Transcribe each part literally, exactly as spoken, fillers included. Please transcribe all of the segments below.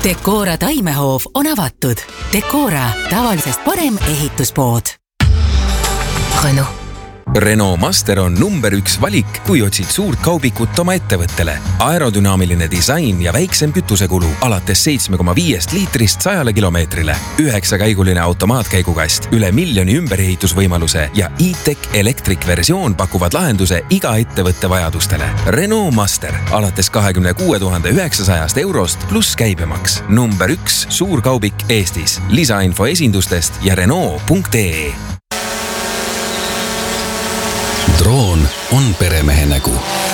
Decora taimehoov on avatud. Decora, tavalisest parem ehituspood. Renault. Renault Master on number üks valik, kui otsid suurt kaubikut oma ettevõttele. Aerodünaamiline disain ja väiksem kütusekulu alates seitse koma viis liitrist sajale kilomeetrile. Üheksakäiguline automaatkäigukast, üle miljoni ümberehitusvõimaluse ja e-tech elektrik versioon pakuvad lahenduse iga ettevõtte vajadustele. Renault Master alates kahekümne kuue tuhande üheksasajast eurost pluss käibemaks. Number üks suur kaubik Eestis. Lisainfo esindustest ja Renault punkt ee. Droon on peremehe nägu.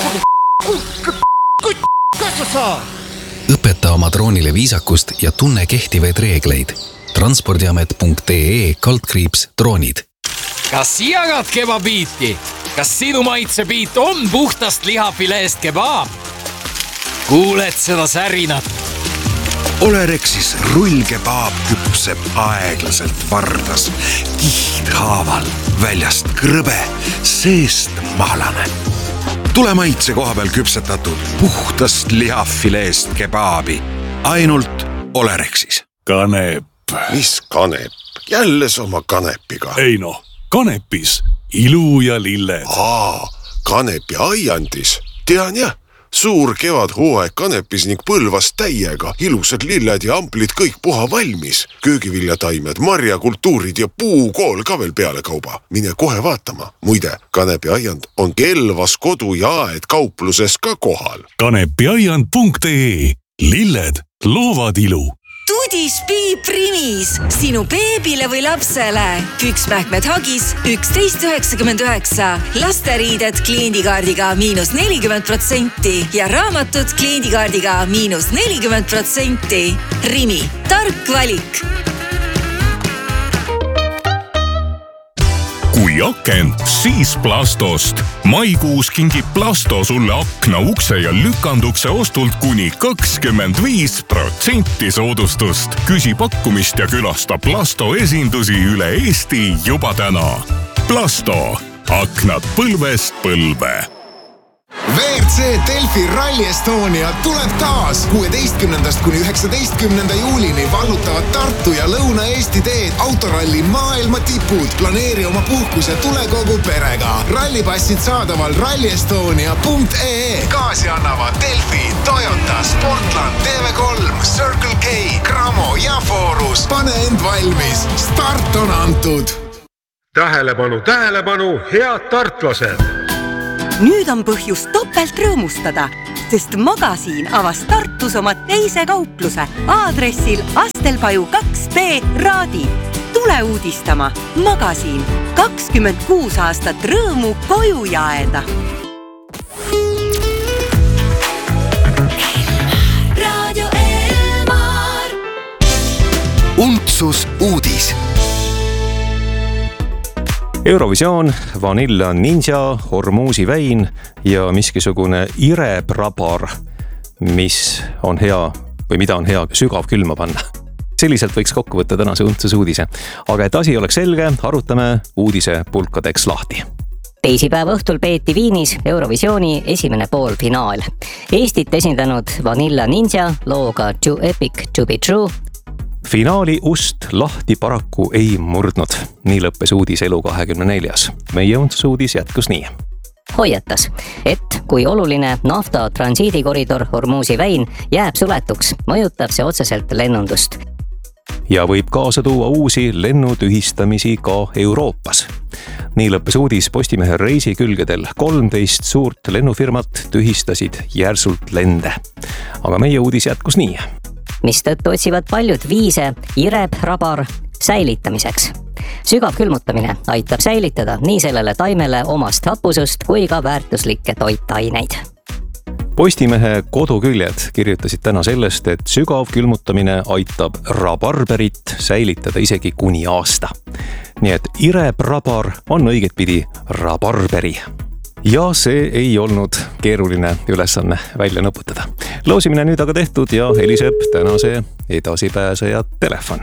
Õpeta oma droonile viisakust ja tunne kehtivaid reegleid. Transpordiamet punkt ee kaldkriips droonid. Kas jagad kebabiiti? Kas sinu maitsebiit on puhtast lihafileest kebab? Kuuled seda särinat? Olerexis rullkebaab küpseb aeglaselt vardas, kihthaaval, väljast krõbe, seest mahlane. Tule maitse koha peal küpsetatud puhtast lihafileest kebaabi. Ainult Olerexis. Kanep. Mis kanep? Jälle oma kanepiga. Ei no, kanepis ilu ja lilled. Aa, kanepi aiandis. Tean jah. Suur kevad hooaeg kanepis ning põlvas täiega, ilusad lilled ja amplid kõik puha valmis. Köögiviljataimed, marjakultuurid ja puukool ka veel peale kauba. Mine kohe vaatama. Muide, kanepi aiand on Kelvas kodu ja aed kaupluses ka kohal. kanepiaiand punkt ee. Lilled loovad ilu. Tudis Piip Rimis, sinu beebile või lapsele. Püksmähkmed Hagis üksteist üheksakümmend üheksa. Lasteriided kliendikaardiga miinus nelikümmend protsenti ja raamatud kliendikaardiga miinus nelikümmend protsenti. Rimi, tark valik. Kui aken, siis Plastost. Maikuus kingib Plasto sulle akna, ukse ja lükandukse ostult kuni kakskümmend viis protsenti soodustust. Küsi pakkumist ja külasta Plasto esindusi üle Eesti juba täna. Plasto. Aknad põlvest põlve. V R C Delfi Rally Estonia tuleb taas. kuueteistkümnendast kuni üheksateistkümnenda juulini vallutavad Tartu ja Lõuna-Eesti teed autoralli maailma tipud. Planeeri oma puhkus ja tule kogu perega. Rallipassid saadaval rally estonia punkt ee. Kaasi annavad Delfi, Toyota, Sportland, T V kolm, Circle K, Cramo ja Forus. Pane end valmis. Start on antud. Tähelepanu, tähelepanu, head tartlased! Nüüd on põhjus topelt rõõmustada, sest Magasiin avas Tartus oma teise kaupluse aadressil Astelpaju kaks B Raadi. Tule uudistama. Magasiin. kakskümmend kuus aastat rõõmu koju jaeda. Radio Elmar. Untsus uudis. Eurovisioon, Vanilla Ninja, Hormuusi väin ja miskisugune irebrabar, mis on hea või mida on hea sügav külma panna. Selliselt võiks kokku võtta tänase Untsus uudise. Aga et asi oleks selge, arutame uudise pulkadeks lahti. Teisipäeva õhtul peeti Viinis Eurovisiooni esimene poolfinaal. Eestit esindanud Vanilla Ninja looga Too Epic to be True. Finaali ust lahti paraku ei murdnud. Nii lõppes uudis elu kahekümne neljas. Meie Untsus uudis jätkus nii. Hoiatas, et kui oluline nafta transiidikoridor Hormuusi väin jääb suletuks, mõjutab see otseselt lennundust. Ja võib kaasa tuua uusi lennutühistamisi ka Euroopas. Nii lõppes uudis Postimehe reisikülgedel. kolmteist suurt lennufirmat tühistasid järsult lende. Aga meie uudis jätkus nii. Mistõttu otsivad paljud viise irebrabar säilitamiseks. Sügav külmutamine aitab säilitada nii sellele taimele omast hapusust kui ka väärtuslikke toitaineid. Postimehe koduküljed kirjutasid täna sellest, et sügav külmutamine aitab rabarberit säilitada isegi kuni aasta. Nii et irebrabar on õigetpidi rabarberi. Ja see ei olnud keeruline ülesanne välja nõputada. Loosimine nüüd aga tehtud ja heliseb tänase edasipääseja telefon.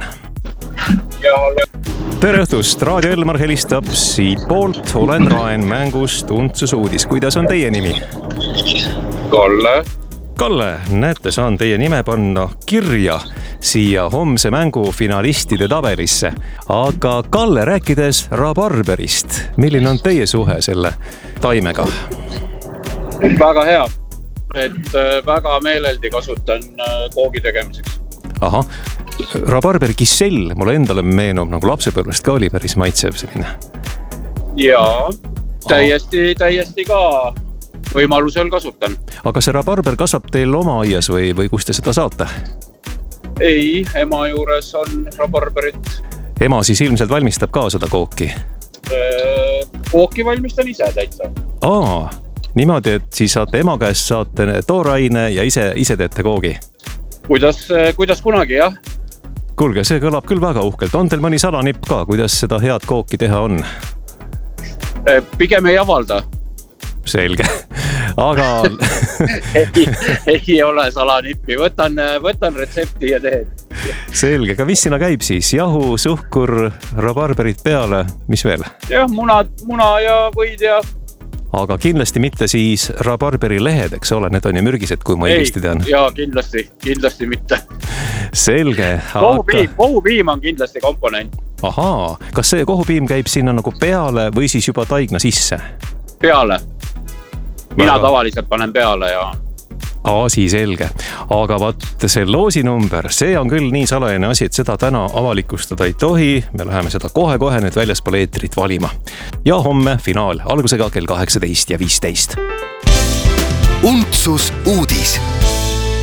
Tere õhtust, Raadio Elmar helistab siit poolt. Olen Raen mängust Untsus uudis. Kuidas on teie nimi? Kalle. Kalle, näete, saan teie nime panna kirja siia homse mängu finalistide tabelisse. Aga Kalle, rääkides rabarberist, milline on teie suhe selle taimega? Väga hea, et väga meeleldi kasutan koogi tegemiseks. Aha, rabarber kissell mulle endale meenub, nagu lapsepõlvest ka oli päris maitsev selline. Jaa, täiesti, täiesti ka võimalusel kasutan. Aga see rabarber kasvab teil oma aias või, või kus te seda saate? Ei, ema juures on rabarberit. Ema siis ilmselt valmistab ka seda kooki? Kooki valmistan ise täitsa. Aa, niimoodi, et siis saate ema käest saate tooraine ja ise, ise teete koogi? Kuidas, kuidas kunagi, jah? Kuulge, see kõlab küll väga uhkelt. On teil mõni salanipp ka, kuidas seda head kooki teha on? Pigem ei avalda. Selge. Aga... ei, ei ole salanippi. Võtan, võtan retsepti ja teen. Selge. Aga mis sinna käib siis? Jahu, suhkur, rabarberit peale. Mis veel? Jah, muna, muna ja võid ja... Aga kindlasti mitte siis rabarberi lehed, eks ole, need on ju mürgised, kui ma õigesti tean. Jaa, kindlasti, kindlasti mitte. Selge. Kohupiim, aga... kohupiim on kindlasti komponent. Ahaa, kas see kohupiim käib sinna nagu peale või siis juba taigna sisse? Peale. Mina Väga... tavaliselt panen peale ja... Asi selge, aga vaat see loosinumber, see on küll nii salajane asi, et seda täna avalikustada ei tohi. Me läheme seda kohe-kohe nüüd väljaspool eetrit valima. Ja homme finaal algusega kell kaheksateist ja viisteist. Untsus uudis.